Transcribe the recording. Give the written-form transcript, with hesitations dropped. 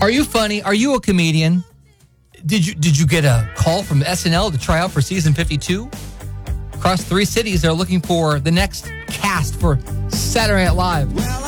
Are you funny? Are you a comedian? Did you get a call from SNL to try out for season 52? Across 3 cities, they're looking for the next cast for Saturday Night Live.